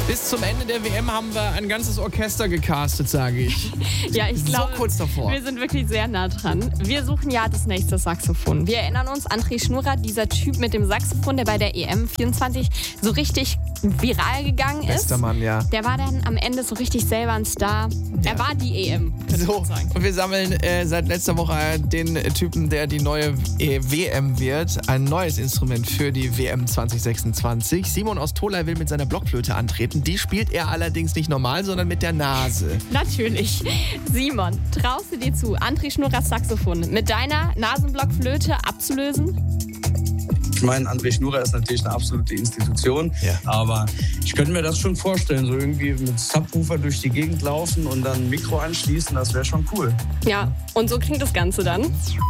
Bis zum Ende der WM haben wir ein ganzes Orchester gecastet, sage ich. Ja, ich glaube, so kurz davor. Wir sind wirklich sehr nah dran. Wir suchen ja das nächste Saxophon. Wir erinnern uns, André Schnurrer, dieser Typ mit dem Saxophon, der bei der EM 24 so richtig viral gegangen ist. Bester Mann, ja. Der war dann am Ende so richtig selber ein Star. Er war die EM, könnte man sagen. Und wir sammeln seit letzter Woche den Typen, der die neue WM wird. Ein neues Instrument für die WM 2026. Simon aus Tolai will mit seiner Blockflöte antreten. Die spielt er allerdings nicht normal, sondern mit der Nase. Natürlich. Simon, traust du dir zu, André Schnurrers Saxophon mit deiner Nasenblockflöte abzulösen? Ich meine, André Schnurrer ist natürlich eine absolute Institution, aber ich könnte mir das schon vorstellen, so irgendwie mit Subwoofer durch die Gegend laufen und dann ein Mikro anschließen, das wäre schon cool. Ja, und so klingt das Ganze dann.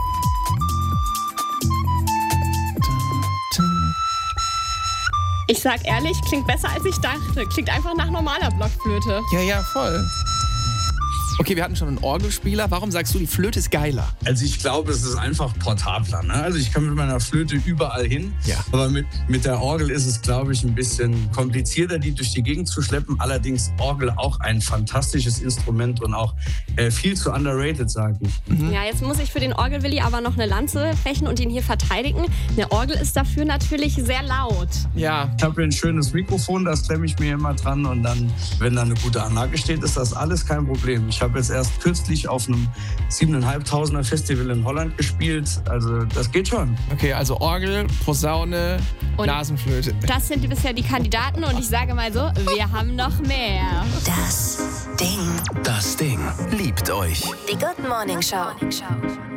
Ich sag ehrlich, klingt besser als ich dachte. Klingt einfach nach normaler Blockflöte. Ja, voll. Okay, wir hatten schon einen Orgelspieler. Warum sagst du, die Flöte ist geiler? Also ich glaube, es ist einfach portabler. Ne? Also ich kann mit meiner Flöte überall hin. Ja. Aber mit der Orgel ist es, glaube ich, ein bisschen komplizierter, die durch die Gegend zu schleppen. Allerdings Orgel auch ein fantastisches Instrument und auch viel zu underrated, sage ich. Ja, jetzt muss ich für den Orgelwilli aber noch eine Lanze brechen und ihn hier verteidigen. Eine Orgel ist dafür natürlich sehr laut. Ja. Ich habe hier ein schönes Mikrofon, das klemme ich mir immer dran. Und dann, wenn da eine gute Anlage steht, ist das alles kein Problem. Ich habe jetzt erst kürzlich auf einem 7.500er Festival in Holland gespielt. Also das geht schon. Okay, also Orgel, Posaune, Und Nasenflöte. Das sind bisher die Kandidaten und ich sage mal so, wir haben noch mehr. Das Ding. Das Ding liebt euch. Die Good Morning Show.